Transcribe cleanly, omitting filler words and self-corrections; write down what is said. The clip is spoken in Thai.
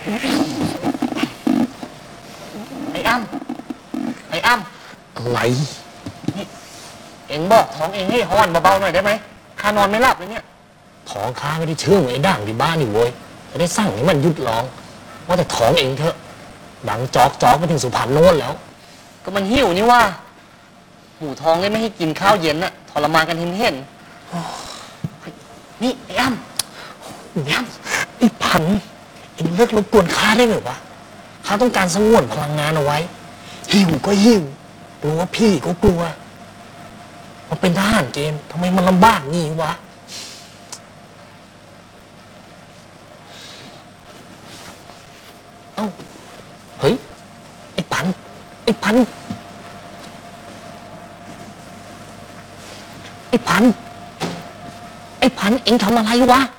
ไอ้อ้ำอะไรนี่เอ็งบอกท้องเอ็งให้ฮ้อนเบาๆหน่อยได้ไหมข้านอนไม่หลับเลยเนี่ยท้องข้าไม่ได้เชื่องไอ้ด่างที่บ้านนี่โว้ยจะได้สั่งให้มันหยุดร้องว่าแต่ท้องเองเถอะดังจอกไปถึงสุพรรณโน้นแล้วก็มันหิวนี่ว่าหูท้องเลยไม่ให้กินข้าวเย็นน่ะทรมานกันเห็นนี่ไอ้อ้ำไอ้พันเอ็งเลิกรบกวนข้าได้ไหมวะข้าต้องการสงวนพลังงานเอาไว้หิวก็หิวกลัวพี่ก็กลัวมาเป็นทหารเกณฑ์ทำไมมันลำบากงี้วะเอ้าเฮ้ยไอ้พันเอ็งทำอะไรวะ